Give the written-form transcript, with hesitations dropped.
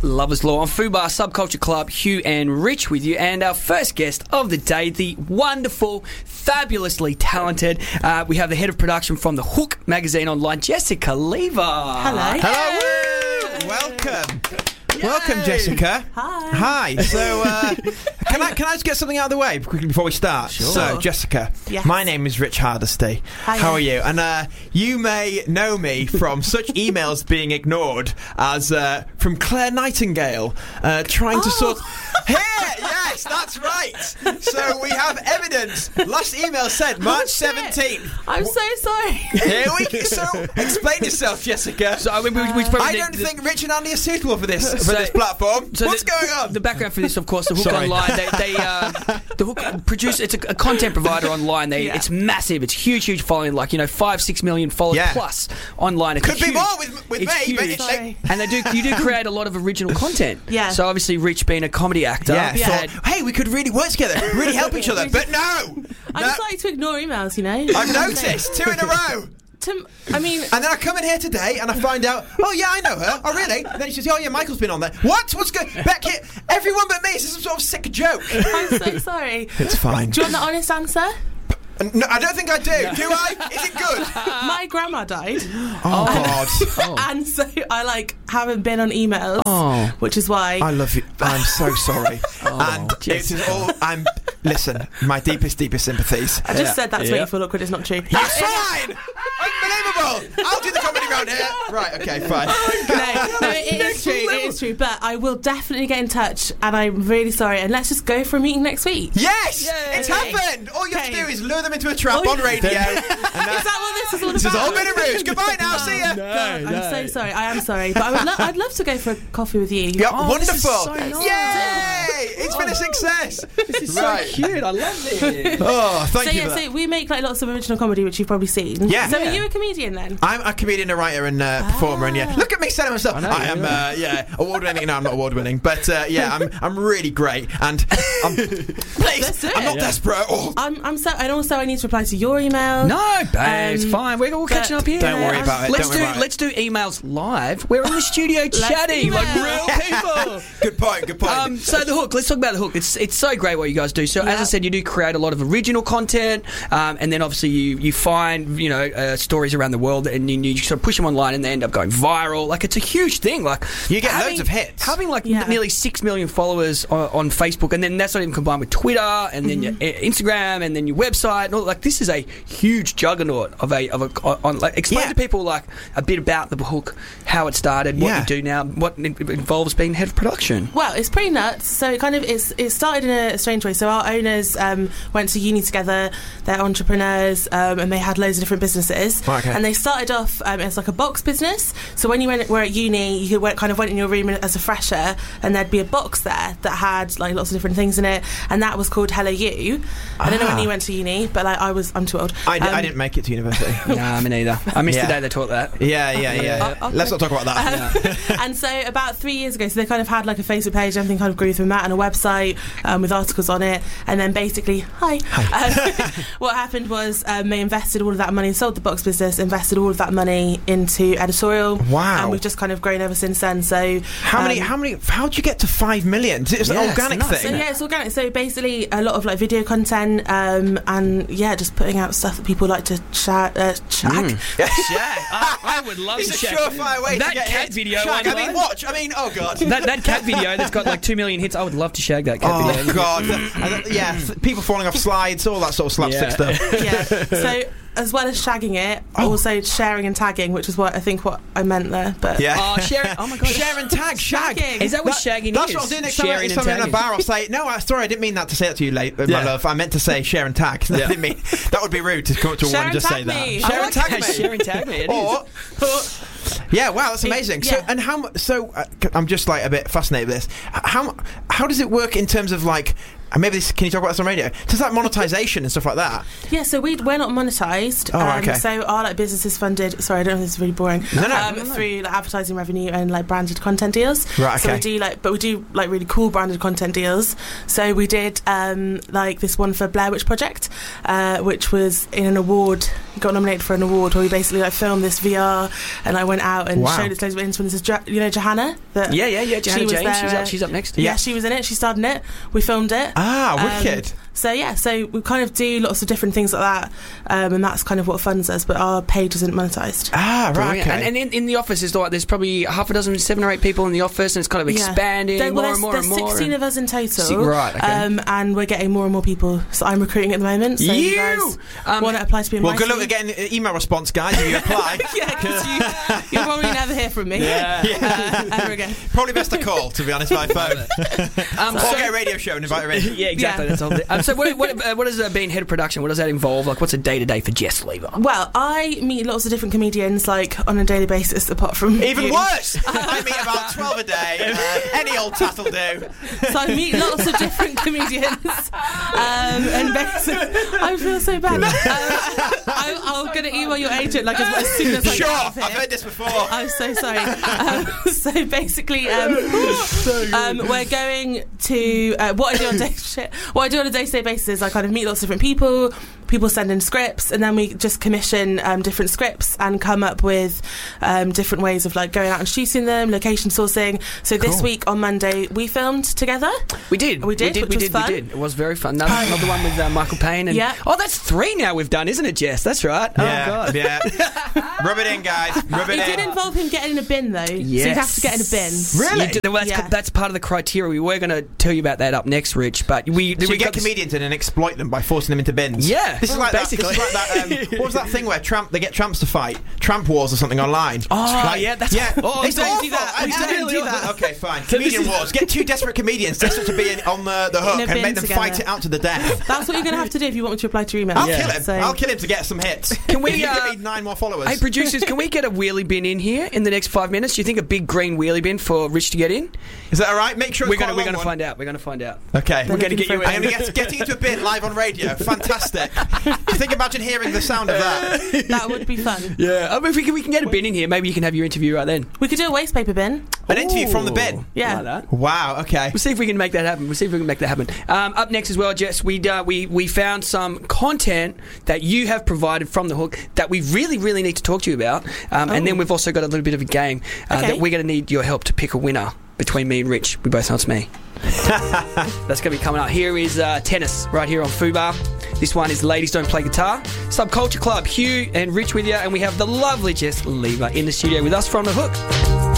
Lovers Law on Fubar Subculture Club. Hugh and Rich with you, and our first guest of the day, the wonderful, fabulously talented, we have the head of production from the Hook magazine online, Jessica Lever. Hello. Hello. Welcome. Yay. Welcome, Jessica. Hi. So, can I just get something out of the way quickly before we start? Sure. So, Jessica, Yes. my name is Rich Hardesty. Hi. How are you? And you may know me from such emails being ignored as from Claire Nightingale trying to sort. Here, yes, that's right. So we have evidence. Last email said March 17th. I'm so sorry. Here we go. So, explain yourself, Jessica. So, I mean, we probably I don't think Rich and Andy are suitable for this platform. So What's going on? The background for this, of course, the Hook Sorry. Online. The Hook produce. It's a content provider online. It's massive. It's huge following. 5-6 million followers plus online. It's Could be huge. more with It's me, but huge. Sorry. And you do create a lot of original content. Yeah. So obviously, Rich being a comedy actor, thought, hey, we could really work together, really help each other. But no, I just like to ignore emails, you know. I've noticed 2 in a row. And then I come in here today and I find out, oh yeah, I know her. Oh really? And then she says, oh yeah, Michael's been on there. What? What's going? Becky, everyone but me. Is this some sort of sick joke? I'm so sorry. It's fine. Do you want the honest answer? No, I don't think I do. Do I? Is it good? My grandma died, Oh God. and so I haven't been on emails, which is why. I love you. I'm so sorry. And it is all. Listen, my deepest sympathies. I just said that to make you feel awkward. It's not true. That's fine. Unbelievable. I'll do the comedy round here. Right. Okay. Fine. No, it is true. It is true. But I will definitely get in touch, and I'm really sorry. And let's just go for a meeting next week. Yes, Yay. it's happened. All you have to Okay. do is lure them into a trap on radio. Is that what this is all about? This has all been a ruse. Goodbye now. See ya. God, I'm so sorry. I am sorry, but I'd love to go for a coffee with you. Yeah, Oh, this is wonderful. so nice. Yay! It's been a success. This is so cute. I love this. Oh, thank you for that. So we make lots of original comedy, which you've probably seen. Yeah. So Yeah. are you a comedian then? I'm a comedian, a writer, and performer, and look at me selling myself. I am, yeah. award-winning. No, I'm not award-winning, but I'm really great, and Let's please, do it. I'm not desperate at all. I'm so, and also I need to reply to your email. No, babe, it's fine. We're all catching up here. Don't worry about it. Let's Don't worry about it. let's do emails live. We're in the studio chatting like email. real people. Good point. So the Hook. Let's talk about the Hook. It's so great what you guys do. So as I said, you do create a lot of original content, and then obviously you find stories around the world, and you sort of push them online, and they end up going viral. It's a huge thing. You get loads of hits. Having nearly 6 million followers on Facebook, and then that's not even combined with Twitter, and then your Instagram, and then your website. And all, this is a huge juggernaut of explain to people a bit about the Hook, how it started, what you do now, what it involves being head of production. Well, it's pretty nuts. So it started in a strange way. So our owners went to uni together. They're entrepreneurs, and they had loads of different businesses. Okay. And they started off as a box business. So when you were at uni, you went in your room as a fresher, and there'd be a box there that had lots of different things in it, and that was called Hello You. I don't know when you went to uni, but I'm too old. I didn't make it to university. Nah, me neither. I missed the day they taught that. Yeah. Okay. Let's not talk about that. And so about 3 years ago, so they kind of had a Facebook page, everything kind of grew from that, and a website with articles on it, and then basically, what happened was they invested all of that money, sold the box business, invested all of that money into editorial. Wow. And we've just kind of grown ever since then. So How did you get to 5 million? It's an organic nuts, thing. So it's organic. So basically, a lot of video content, and just putting out stuff that people like to shag. I would love It's to a check surefire way that to get cat hits. video. Shag, online. watch. Oh god. That cat video that's got 2 million hits. I would love to shag that cat video. Oh god. People falling off slides, all that sort of slapstick stuff. Yeah. So as well as shagging it, also sharing and tagging, which is what I meant there. But Yeah. Share. Oh my god. Share and tag, shag. Shagging. Is that what shagging That's is? what I'll do next time. Sharing If and I'm in a tagging. bar, I'll say, no, sorry, I didn't mean that to say that to you, my love. I meant to say share and tag. I didn't mean that would be rude to come up to a Share woman and and just say tag that. me. Share and tag me. Share and tag me. It is. Yeah, wow, that's amazing. So, Yeah. and how? So, I'm just a bit fascinated with this. How does it work in terms of And maybe can you talk about this on radio? Does like monetization and stuff like that? Yeah, so we're not monetized. Okay. So our like business is funded. Sorry, I don't know if this is really boring. No. Through like advertising revenue and like branded content deals. Right. Okay. So we do like really cool branded content deals. So we did like this one for Blair Witch Project, which was in an award. Got nominated for an award where we basically like filmed this VR and I went out and showed it to loads of influencers. You know Johanna? Yeah. Johanna James. She's up next. Yeah, she was in it. She starred in it. We filmed it. Wicked. So we kind of do lots of different things like that, and that's kind of what funds us. But our page isn't monetized. Right. Okay. And in the office, there's probably half a dozen, 7 or 8 people in the office, and it's kind of expanding more and more. There's 16 of us in total. Right. Okay. And we're getting more and more people. So I'm recruiting at the moment. So you guys want to apply to be in my good team? luck at getting an email response, guys. If you apply. Because you'll probably never hear from me ever again. Probably best to call, to be honest, by phone. Or get a radio show and invite her in. Yeah, exactly. That's all. So what is being head of production? What does that involve? Like, what's a day-to-day for Jess Lever? Well, I meet lots of different comedians, like, on a daily basis, apart from Even you. worse! I meet about 12 a day. Any old tat'll do. So I meet lots of different comedians. And basically, I feel so bad. I'm going to email your agent, like, as soon as I get out of here. I've heard this before. I'm so sorry. So basically, we're going to what I do on a day-to-day basis is I kind of meet lots of different people. People send in scripts, and then we just commission different scripts and come up with different ways of like going out and shooting them, location sourcing. So this week on Monday we filmed together. We did. Which was fun. It was very fun. Another one with Michael Payne. And that's 3 now we've done, isn't it, Jess? That's right. Yeah, oh God. Yeah. Rub it in, guys. Rub it in. It did involve him getting in a bin, though. Yes. So you have to get in a bin. Really? That's part of the criteria. We were going to tell you about that up next, Rich. But we get comedians in and exploit them by forcing them into bins. Yeah. This is like basically. that. What was that thing where they get tramps to fight? Tramp Wars or something online. Oh, yeah. That's Oh, it's don't awful. do that. We don't do that. Okay, fine. Comedian Wars. Get 2 desperate comedians desperate to be on the hook and make them fight it out to the death. That's what you're going to have to do if you want me to reply to your email. I'll kill him. I'll kill him to get some hits. Can we give me 9 more followers? Hey, producers, can we get a wheelie bin in here in the next 5 minutes? Do you think a big green wheelie bin for Rich to get in? Is that all right? Make sure we're going to find out. We're going to find out. Okay. We're going to get you in. I'm going to get into a bin live on radio. Fantastic. Do you think imagine hearing the sound of that? That would be fun. Yeah. If we can get a bin in here, maybe you can have your interview right then. We could do a waste paper bin. An interview from the bin? Yeah. Like that. Wow, okay. We'll see if we can make that happen. Up next as well, Jess, we found some content that you have provided from The Hook that we really, really need to talk to you about. And then we've also got a little bit of a game that we're going to need your help to pick a winner between me and Rich. We both know it's me. That's going to be coming up. Here is Tennis right here on Fubar. This one is Ladies Don't Play Guitar. Subculture Club, Hugh and Rich with you, and we have the lovely Jess Lever in the studio with us from The Hook.